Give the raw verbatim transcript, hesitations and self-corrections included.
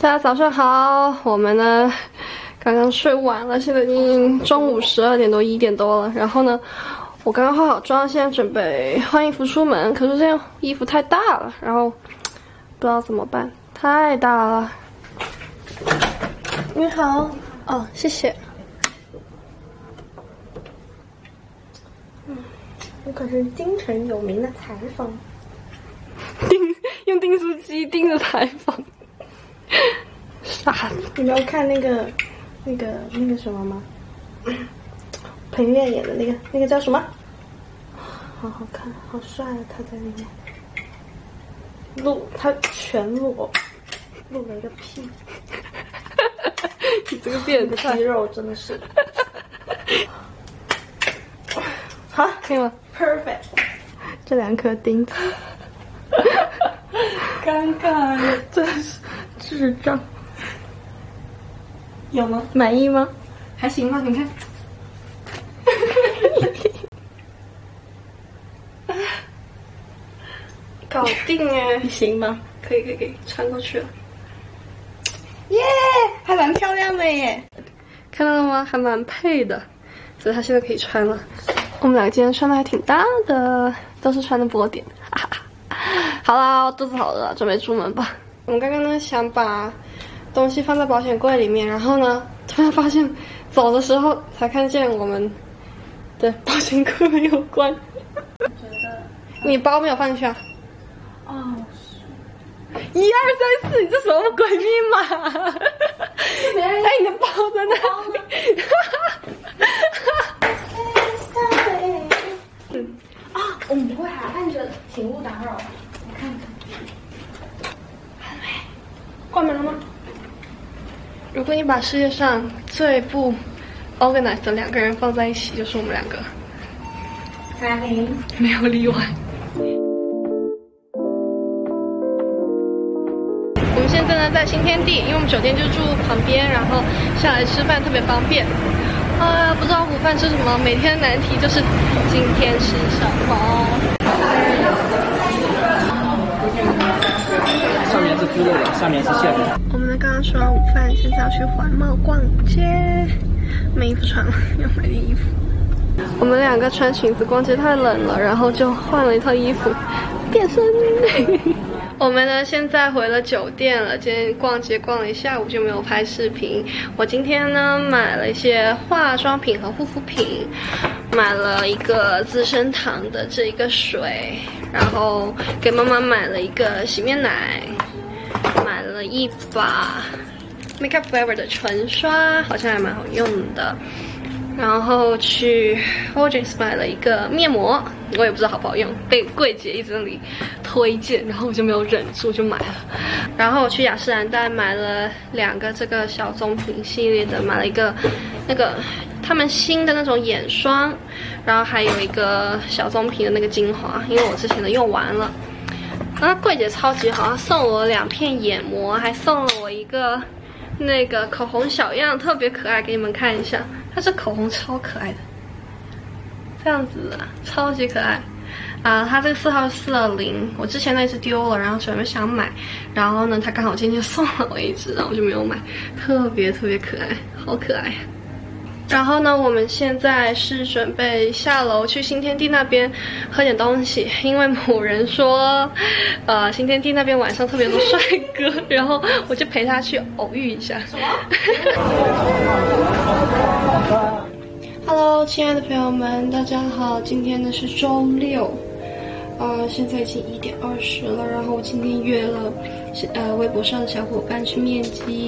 大家早上好，我们呢刚刚睡晚了，现在已经中午十二点多一点多了。然后呢，我刚刚化好妆，现在准备换衣服出门，可是这样衣服太大了，然后不知道怎么办，太大了。你好，哦，谢谢。嗯，我可是京城有名的裁缝，订用订书机订的裁缝。傻子，你没有看那个、那个、那个什么吗？彭于晏演的那个、那个叫什么？好好看，好帅啊！他在里面露，他全裸，露了一个屁。你这个变态，肌肉真的是。好，可以吗 ？Perfect。这两颗钉子，尴尬，真是智障。有吗？满意吗？还行吧，你看。搞定哎！你行吗？可以可以可以，穿过去了。耶，还蛮漂亮的耶！看到了吗？还蛮配的，所以他现在可以穿了。我们两个今天穿的还挺搭的，都是穿的波点。哈哈。好啦，我肚子好饿，准备出门吧。我们刚刚呢想把东西放在保险柜里面，然后呢突然发现走的时候才看见我们的保险柜没有关。我觉得你包没有放进去啊？哦，一二三四，你这什么鬼密码？哎，你的包在哪里？嗯啊，我们不会还按着请勿打扰吧？我看看，还没关门了吗？如果你把世界上最不 organized 的两个人放在一起，就是我们两个。还没，没有例外。我们现在呢在新天地，因为我们酒店就住旁边，然后下来吃饭特别方便。啊、呃，不知道午饭吃什么，每天的难题就是今天吃什么。 上面是猪肉的，下面是馅的。 我们呢刚刚吃完午饭，现在要去环贸逛街，没衣服穿了，要买点衣服。我们两个穿裙子逛街太冷了，然后就换了一套衣服，变身。我们呢现在回了酒店了，今天逛街逛了一下午就没有拍视频。我今天呢买了一些化妆品和护肤品，买了一个资生堂的这一个水，然后给妈妈买了一个洗面奶，买了一把 Makeup Forever 的唇刷，好像还蛮好用的。然后去 Origins 买了一个面膜，我也不知道好不好用，被柜姐一直在那里推荐，然后我就没有忍住就买了。然后我去雅诗兰黛买了两个这个小棕瓶系列的，买了一个那个他们新的那种眼霜，然后还有一个小棕瓶的那个精华，因为我之前的用完了。然后柜姐超级好，她送了我两片眼膜，还送了我一个那个口红小样，特别可爱，给你们看一下。它这口红超可爱的，这样子的，超级可爱啊、呃！它这个色号是四二零，我之前那一支丢了，然后准备想买，然后呢，它刚好今天送了我一支，然后我就没有买，特别特别可爱，好可爱。然后呢，我们现在是准备下楼去新天地那边喝点东西，因为某人说，呃，新天地那边晚上特别多帅哥，然后我就陪他去偶遇一下。什么？Hello， 亲爱的朋友们，大家好，今天呢是周六，呃，现在已经一点二十了，然后我今天约了，呃，微博上的小伙伴去面基。